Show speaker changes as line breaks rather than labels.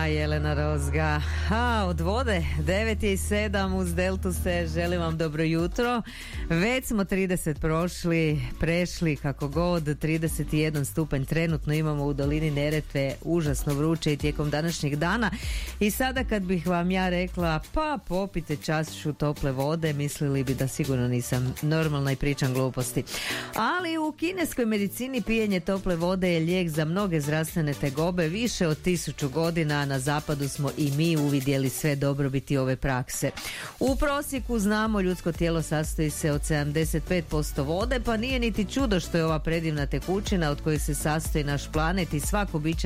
Jelena Rozga. Od vode 9:07 uz Deltu se želim vam dobro jutro. Već smo 30 prešli kako god, 31 stupanj trenutno imamo u dolini Neretve, užasno vruće i tijekom današnjeg dana. I sada kad bih vam ja rekla pa popite čašu tople vode, mislili bi da sigurno nisam normalna i pričam gluposti. Ali u kineskoj medicini pijenje tople vode je lijek za mnoge zdravstvene tegobe. Više od 1000 godina na zapadu smo i mi uvidjeli sve dobrobiti ove prakse. U prosjeku znamo, ljudsko tijelo sastoji se od 75% vode, pa nije niti čudo što je ova predivna tekućina od koje se sastoji naš planet i svako biće